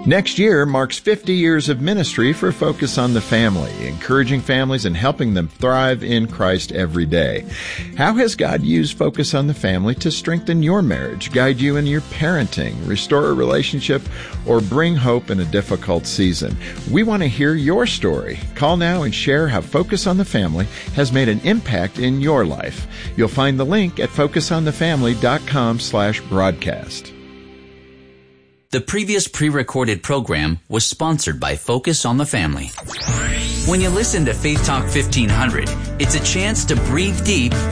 Next year marks 50 years of ministry for Focus on the Family, encouraging families and helping them thrive in Christ every day. How has God used Focus on the Family to strengthen your marriage, guide you in your parenting, restore a relationship, or bring hope in a difficult season? We want to hear your story. Call now and share how Focus on the Family has made an impact in your life. You'll find the link at focusonthefamily.com/broadcast. The previous pre-recorded program was sponsored by Focus on the Family. When you listen to Faith Talk 1500, it's a chance to breathe deep